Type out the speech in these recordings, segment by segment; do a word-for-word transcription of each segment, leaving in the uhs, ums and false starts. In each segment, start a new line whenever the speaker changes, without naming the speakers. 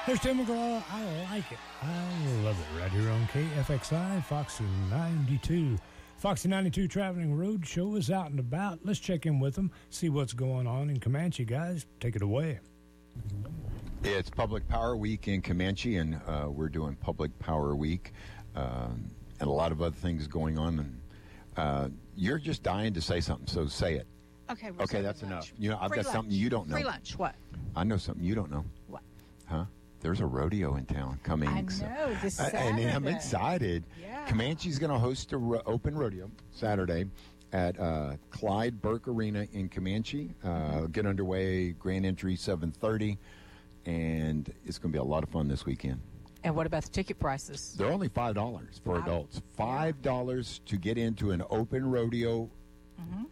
There's Tim McGraw. I like it. I love it. Right here on K F X I, Foxy ninety-two. Foxy ninety-two Traveling Road Show is out and about. Let's check in with them, see what's going on in Comanche, guys. Take it away.
It's Public Power Week in Comanche, and uh, we're doing Public Power Week um, and a lot of other things going on. And uh, you're just dying to say something, so say it.
Okay.
Okay, that's
lunch.
enough. You know, I've
Free
got
lunch.
something you don't know.
Free lunch. What?
I know something you don't know.
What?
Huh? There's a rodeo in town coming.
I know,
so-
this
Uh, and I'm
Saturday.
excited.
Yeah.
Comanche's going to host a ro- open rodeo Saturday at uh, Clyde Burke Arena in Comanche. Uh, get underway, grand entry seven thirty, and it's going to be a lot of fun this weekend.
And what about the ticket prices?
They're only five dollars for
Five.
adults. five dollars to get into an open rodeo.
Mm-hmm.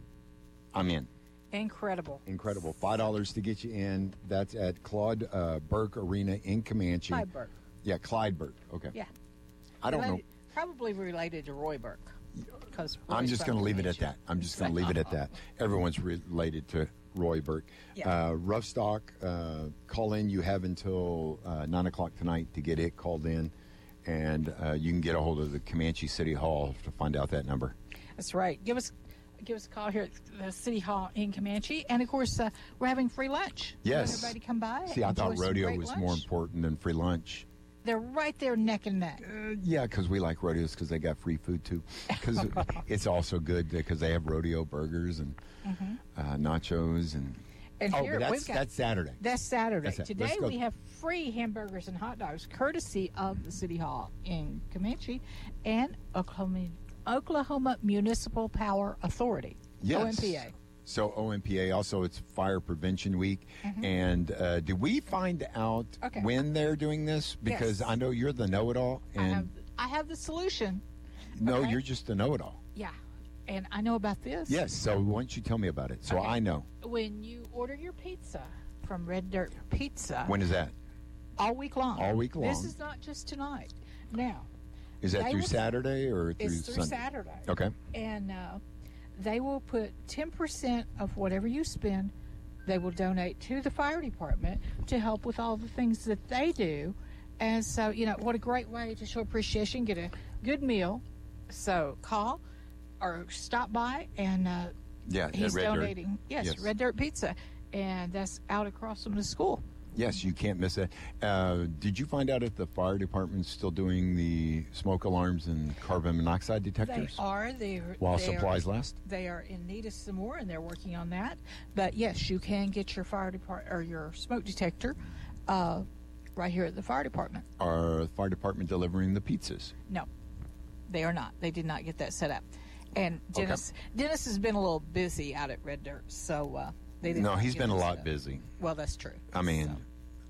I'm in.
Incredible.
Incredible. five dollars to get you in. That's at Claude uh, Burke Arena in Comanche.
Clyde Burke.
Yeah, Clyde Burke. Okay.
Yeah.
I don't know.
Related- Probably related to Roy Burke. Because
I'm just going to leave it at that. I'm just going to leave it at that. Everyone's related to Roy Burke.
Yeah.
Uh, Rough Stock, uh, call in. You have until uh, nine o'clock tonight to get it called in. And uh, you can get a hold of the Comanche City Hall to find out that number.
That's right. Give us give us a call here at the City Hall in Comanche. And, of course, uh, we're having free lunch.
Yes.
Want everybody come by.
See, I
enjoy
thought
some
rodeo
great
was
lunch.
more important than free lunch.
They're right there neck and neck.
Uh, yeah, because we like rodeos because they got free food, too. Because it's also good because they have rodeo burgers and
Mm-hmm.
uh, nachos. and
And
Oh,
here
but that's,
we've got
that's Saturday.
That's Saturday.
That's it.
Today
Let's go.
we have free hamburgers and hot dogs courtesy of the City Hall in Comanche and Oklahoma, Oklahoma Municipal Power Authority,
Yes.
O M P A.
So O M P A, also it's Fire Prevention Week.
Mhm.
And uh, did we find out
Okay.
when they're doing this? Because
Yes.
I know you're the know-it-all.
I
And
have, I have the solution.
no,
okay.
you're just the know-it-all.
Yeah. And I know about this.
Yes, so why don't you tell me about it so
Okay.
I know.
When you order your pizza from Red Dirt Pizza
When is that?
all week long.
All week
This
long.
is not just tonight. Now,
Is that
They
through
will-
Saturday or through
it's through
Sunday?
Saturday.
Okay.
And uh, they will put ten percent of whatever you spend, they will donate to the fire department to help with all the things that they do. And so, you know, what a great way to show appreciation, get a good meal. So call or stop by, and uh,
Yeah, at
he's
Red Dirt.
donating. Yes,
Yes.
Red Dirt Pizza. And that's out across from the school.
Yes, you can't miss it. Uh, did you find out if the fire department's still doing the smoke alarms and carbon monoxide
They
detectors
are. They're,
while
they are-
supplies last?
They are in need of some more, and they're working on that. But yes, you can get your fire department or your smoke detector uh, right here at the fire department.
Are the fire department delivering the pizzas?
No, they are not. They did not get that set up. And Dennis, Dennis has been a little busy out at Red Dirt, so uh, they did
No,
not
he's
get
been a
it set
lot
up.
busy.
Well, that's true.
I mean,
So,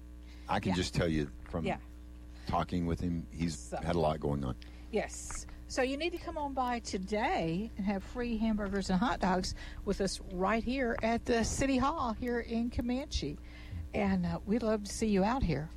I can
Yeah.
just tell you from
Yeah.
talking with him, he's
So-
had a lot going on.
yes. So you need to come on by today and have free hamburgers and hot dogs with us right here at the City Hall here in Comanche. And uh, we'd love to see you out here.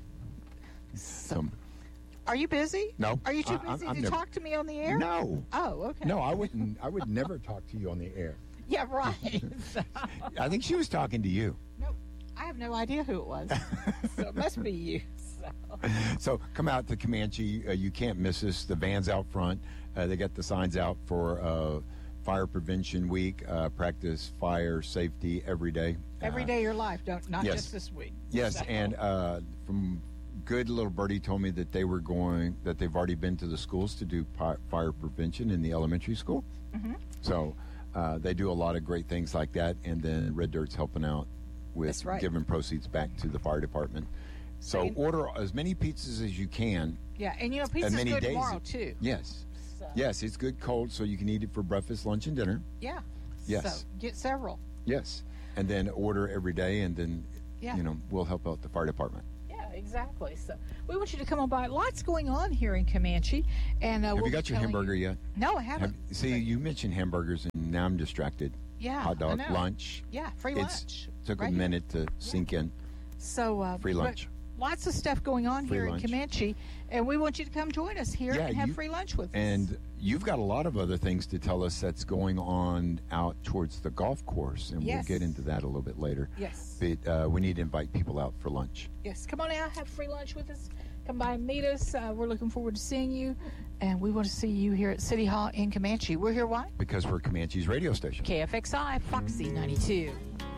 So,
So,
are you busy?
No.
Are you too
I- I'm-
busy
I'm
to
never-
talk to me on the air?
no,
Oh, okay.
no, I wouldn't. I would never talk to you on the air.
Yeah, right. So,
I think she was talking to you.
no, I have no idea who it was. So it must be you. So.
So come out to Comanche. Uh, you can't miss us. The van's out front. Uh, they got the signs out for uh, Fire Prevention Week. Uh, practice fire safety every day.
Every
Uh,
day of your life, don't not
yes.
just this week.
Yes,
So,
and uh, from good little birdie told me that they were going, that they've already been to the schools to do pi- fire prevention in the elementary school.
Mhm.
So uh, they do a lot of great things like that, and then Red Dirt's helping out with
That's right.
giving proceeds back to the fire department. So
So you-
order as many pizzas as you can.
yeah, and you know pizza's
many
good
days
tomorrow
it-
too.
Yes,
So,
yes, it's good cold, so you can eat it for breakfast, lunch, and dinner.
Yeah.
Yes.
So get several.
Yes, and then order every day, and then
Yeah.
you know we'll help out the fire department.
Yeah, exactly. So we want you to come on by. Lots going on here in Comanche, and uh,
Have
we'll
you
be
got your
telling
hamburger
you-
yet?
No, I haven't.
Have, see, you mentioned hamburgers, and now I'm distracted.
Yeah,
Hot dog,
I know.
lunch.
Yeah, free
It's-
lunch.
Took
right
a
here.
minute to sink in.
So uh,
Free
but
lunch.
lots of stuff going on
Free
here
lunch.
in Comanche, and we want you to come join us here
Yeah,
and have
you-
free lunch with us.
And you've got a lot of other things to tell us that's going on out towards the golf course, and
Yes.
we'll get into that a little bit later.
yes,
But uh, we need to invite people out for lunch.
yes, come on out, have free lunch with us. Come by and meet us. Uh, we're looking forward to seeing you, and we want to see you here at City Hall in Comanche. We're here why?
Because we're Comanche's radio station.
K F X I, Foxy ninety-two.